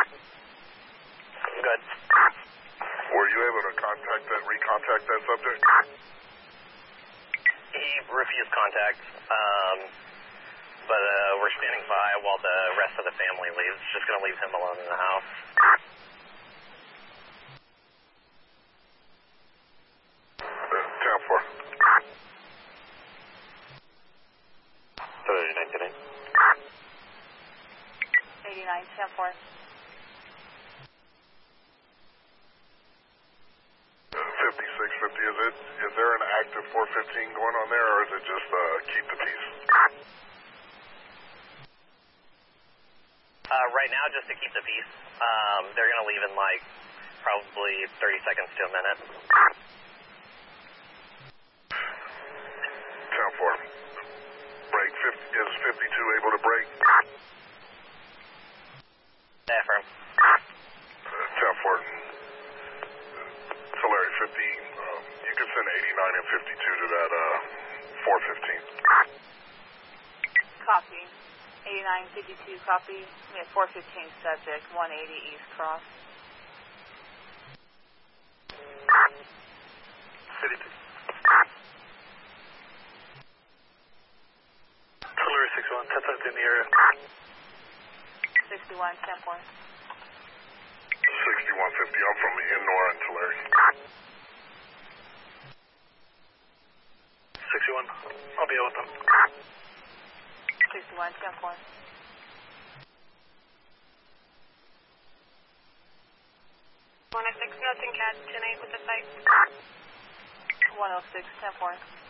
Good. Were you able to recontact that subject? He refused contact, but we're standing by while the rest of the family leaves. Just going to leave him alone in the house. Town 4. 39 today. 89, 10-4. 5650, is there an active 415 going on there, or is it just keep the peace? Right now, just to keep the peace. They're going to leave in like probably 30 seconds to a minute. Town 4. Break. Is 52 able to break? Affirm. Town 4. Tulare 50, you can send 89 and 52 to that 415. Copy. 89, 52, copy. We have 415 subject, 180 East Cross. 52. Tulare 61, 10 in the area. 61, 10-4. 6150, I'm from Innora and Tulare. 61, I'll be out with them. 61, 10-4. 106, nothing CAD, 10-8 with the site. 106, 10-4.